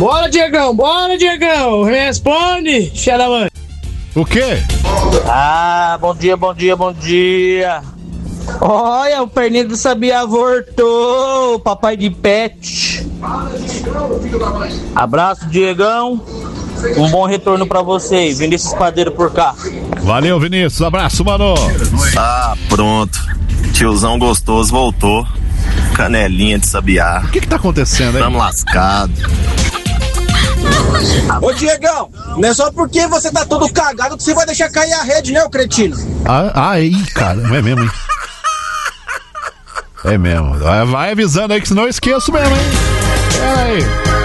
Bora, Diegão, responde, filha da mãe. O quê? Bom dia. Olha, o perninho do Sabiá voltou, papai de pet. Abraço, Diegão. Um bom retorno pra vocês. Vinícius Padeiro por cá. Valeu, Vinícius. Abraço, mano. Pronto. Tiozão gostoso voltou. Canelinha de Sabiá. O que tá acontecendo aí? Tamo lascado. Ô Diegão, não é só porque você tá todo cagado que você vai deixar cair a rede, né, ô cretino? Aí, cara, é mesmo, hein? É mesmo. Vai avisando aí que senão eu esqueço mesmo, hein? Pera aí.